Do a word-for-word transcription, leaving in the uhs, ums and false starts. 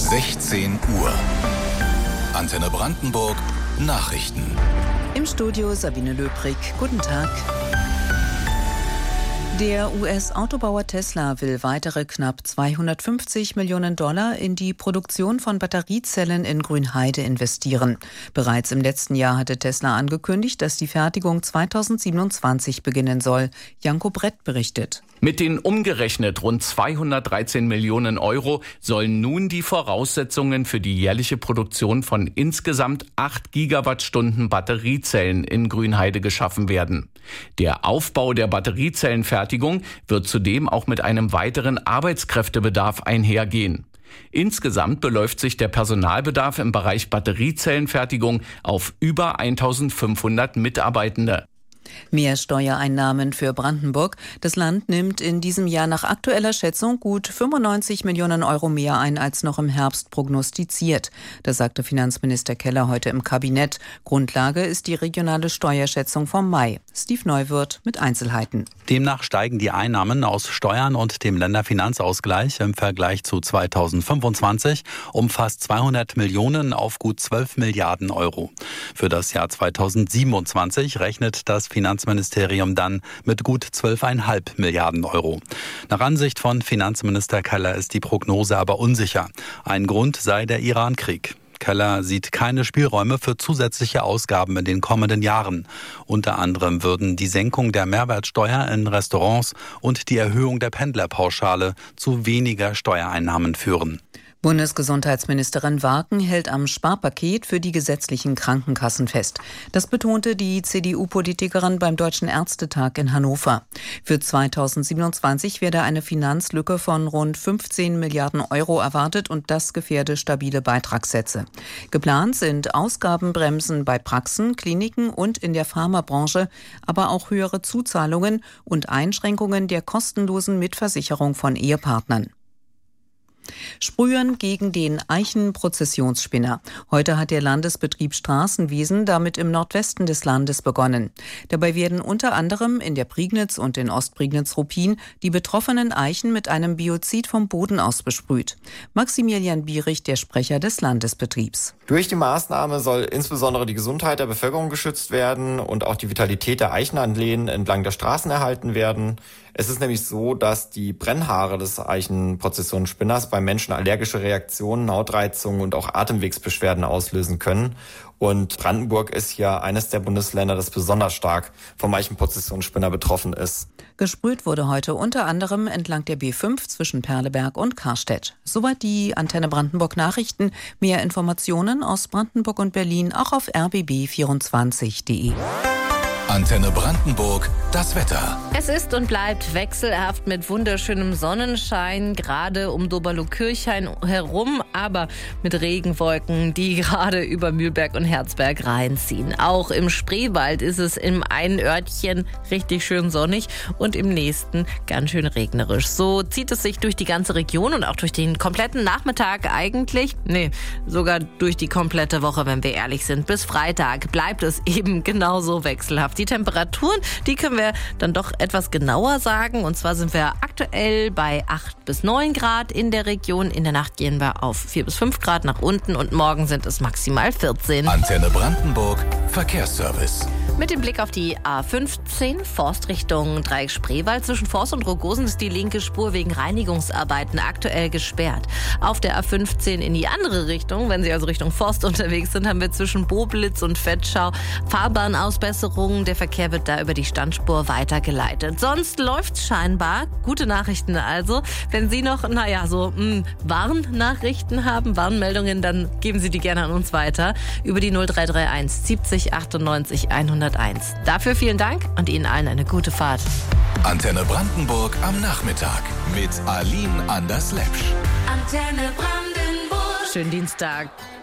sechzehn Uhr. Antenne Brandenburg Nachrichten. Im Studio Sabine Löbrig. Guten Tag. Der U S-Autobauer Tesla will weitere knapp zweihundertfünfzig Millionen Dollar in die Produktion von Batteriezellen in Grünheide investieren. Bereits im letzten Jahr hatte Tesla angekündigt, dass die Fertigung zweitausendsiebenundzwanzig beginnen soll. Janko Brett berichtet. Mit den umgerechnet rund zweihundertdreizehn Millionen Euro sollen nun die Voraussetzungen für die jährliche Produktion von insgesamt acht Gigawattstunden Batteriezellen in Grünheide geschaffen werden. Der Aufbau der Batteriezellenfertigung wird zudem auch mit einem weiteren Arbeitskräftebedarf einhergehen. Insgesamt beläuft sich der Personalbedarf im Bereich Batteriezellenfertigung auf über eintausendfünfhundert Mitarbeitende. Mehr Steuereinnahmen für Brandenburg. Das Land nimmt in diesem Jahr nach aktueller Schätzung gut fünfundneunzig Millionen Euro mehr ein als noch im Herbst prognostiziert. Das sagte Finanzminister Keller heute im Kabinett. Grundlage ist die regionale Steuerschätzung vom Mai. Steve Neuwirth mit Einzelheiten. Demnach steigen die Einnahmen aus Steuern und dem Länderfinanzausgleich im Vergleich zu zweitausendfünfundzwanzig um fast zweihundert Millionen auf gut zwölf Milliarden Euro. Für das Jahr zweitausendsiebenundzwanzig rechnet das Finanzministerium dann mit gut zwölf Komma fünf Milliarden Euro. Nach Ansicht von Finanzminister Keller ist die Prognose aber unsicher. Ein Grund sei der Iran-Krieg. Keller sieht keine Spielräume für zusätzliche Ausgaben in den kommenden Jahren. Unter anderem würden die Senkung der Mehrwertsteuer in Restaurants und die Erhöhung der Pendlerpauschale zu weniger Steuereinnahmen führen. Bundesgesundheitsministerin Warken hält am Sparpaket für die gesetzlichen Krankenkassen fest. Das betonte die C D U-Politikerin beim Deutschen Ärztetag in Hannover. Für zweitausendsiebenundzwanzig werde eine Finanzlücke von rund fünfzehn Milliarden Euro erwartet und das gefährde stabile Beitragssätze. Geplant sind Ausgabenbremsen bei Praxen, Kliniken und in der Pharmabranche, aber auch höhere Zuzahlungen und Einschränkungen der kostenlosen Mitversicherung von Ehepartnern. Sprühen gegen den Eichenprozessionsspinner. Heute hat der Landesbetrieb Straßenwesen damit im Nordwesten des Landes begonnen. Dabei werden unter anderem in der Prignitz und in Ostprignitz-Ruppin die betroffenen Eichen mit einem Biozid vom Boden aus besprüht. Maximilian Bierich, der Sprecher des Landesbetriebs. Durch die Maßnahme soll insbesondere die Gesundheit der Bevölkerung geschützt werden und auch die Vitalität der Eichenanlehnen entlang der Straßen erhalten werden. Es ist nämlich so, dass die Brennhaare des Eichenprozessionsspinners beim Menschen allergische Reaktionen, Hautreizungen und auch Atemwegsbeschwerden auslösen können. Und Brandenburg ist ja eines der Bundesländer, das besonders stark vom Eichenprozessionsspinner betroffen ist. Gesprüht wurde heute unter anderem entlang der B fünf zwischen Perleberg und Karstedt. Soweit die Antenne Brandenburg Nachrichten. Mehr Informationen aus Brandenburg und Berlin auch auf r b b vierundzwanzig punkt d e. Antenne Brandenburg, das Wetter. Es ist und bleibt wechselhaft mit wunderschönem Sonnenschein, gerade um Doberlo-Kirchhain herum, aber mit Regenwolken, die gerade über Mühlberg und Herzberg reinziehen. Auch im Spreewald ist es im einen Örtchen richtig schön sonnig und im nächsten ganz schön regnerisch. So zieht es sich durch die ganze Region und auch durch den kompletten Nachmittag eigentlich. Nee, sogar durch die komplette Woche, wenn wir ehrlich sind. Bis Freitag bleibt es eben genauso wechselhaft. Die Temperaturen, die können wir dann doch etwas genauer sagen. Und zwar sind wir aktuell bei acht bis neun Grad in der Region. In der Nacht gehen wir auf vier bis fünf Grad nach unten und morgen sind es maximal vierzehn. Antenne Brandenburg, Verkehrsservice. Mit dem Blick auf die A fünfzehn, Forstrichtung Dreieck-Spreewald. Zwischen Forst und Rogosen ist die linke Spur wegen Reinigungsarbeiten aktuell gesperrt. Auf der A fünfzehn in die andere Richtung, wenn Sie also Richtung Forst unterwegs sind, haben wir zwischen Boblitz und Vetschau Fahrbahnausbesserungen. Der Verkehr wird da über die Standspur weitergeleitet. Sonst läuft's scheinbar. Gute Nachrichten also. Wenn Sie noch, naja, so mh, Warnnachrichten haben, Warnmeldungen, dann geben Sie die gerne an uns weiter. Über die null drei drei eins siebzig achtundneunzig hunderteins. Dafür vielen Dank und Ihnen allen eine gute Fahrt. Antenne Brandenburg am Nachmittag mit Aline Anders-Lepsch. Antenne Brandenburg. Schönen Dienstag.